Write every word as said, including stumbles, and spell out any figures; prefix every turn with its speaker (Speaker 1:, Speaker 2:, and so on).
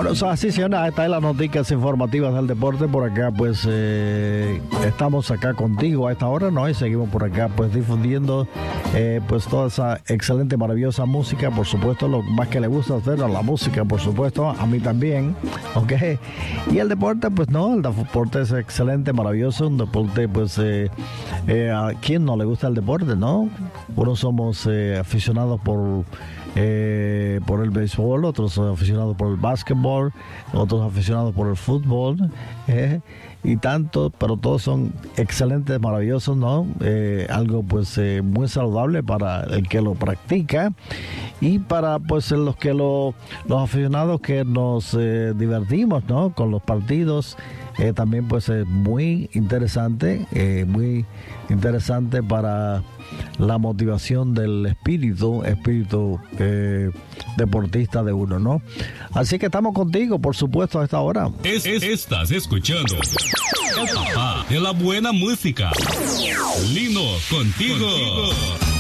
Speaker 1: Bueno, so, así señora, esta es las noticias informativas del deporte. Por acá pues eh, estamos acá contigo a esta hora, ¿no? Y seguimos por acá pues difundiendo eh, pues toda esa excelente, maravillosa música. Por supuesto, lo más que le gusta a usted, ¿no? La música, por supuesto, a mí también, ¿ok? Y el deporte, pues no, el deporte es excelente, maravilloso, un deporte pues eh, eh, a quien no le gusta el deporte, ¿no? Unos somos eh, aficionados por Eh, por el béisbol, otros aficionados por el básquetbol, otros aficionados por el fútbol, eh, y tanto, pero todos son excelentes, maravillosos, ¿no? Eh, algo pues eh, muy saludable para el que lo practica y para pues los que lo, los aficionados que nos eh, divertimos, ¿no? Con los partidos. Eh, también pues es muy interesante, eh, muy interesante para la motivación del espíritu, espíritu eh, deportista de uno, ¿no? Así que estamos contigo, por supuesto, a esta hora.
Speaker 2: Es, es, estás escuchando el papá de la buena música, Lino, contigo. contigo.